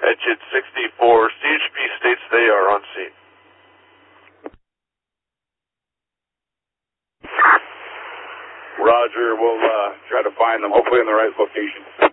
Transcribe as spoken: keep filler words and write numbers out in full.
Edged sixty-four, C H P states they are on scene. Roger, we'll uh, try to find them, hopefully in the right location.